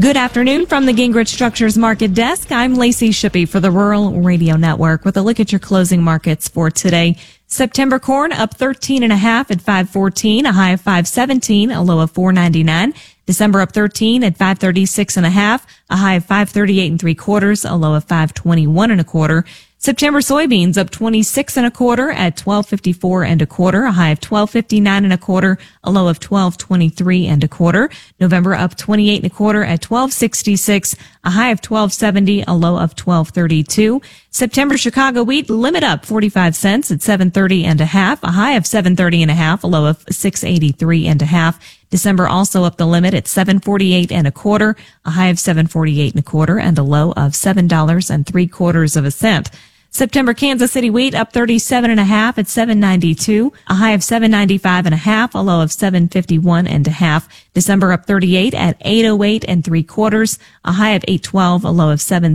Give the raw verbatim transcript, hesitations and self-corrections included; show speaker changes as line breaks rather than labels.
Good afternoon from the Gingrich Structures Market Desk. I'm Lacey Shippey for the Rural Radio Network with a look at your closing markets for today. September corn up thirteen and a half at five fourteen, a high of five seventeen, a low of four ninety-nine. December up thirteen at five thirty-six and a half, a high of five thirty-eight and three quarters, a low of five twenty-one and a quarter. September soybeans up twenty-six and a quarter at twelve fifty-four and a quarter, a high of twelve fifty-nine and a quarter, a low of twelve twenty-three and a quarter. November up twenty-eight and a quarter at twelve sixty-six, a high of twelve seventy, a low of twelve thirty-two. September Chicago wheat limit up forty-five cents at seven thirty and a half, a high of seven thirty and a half, a low of six eighty-three and a half. December also up the limit at seven forty-eight and a quarter, a high of seven forty-eight and a quarter, and a low of seven dollars and three quarters of a cent. September Kansas City wheat up thirty-seven and a half at seven ninety-two, a high of seven ninety-five and a half, a low of seven fifty-one and a half. December up thirty-eight at eight oh eight and three quarters, a high of eight twelve, a low of seven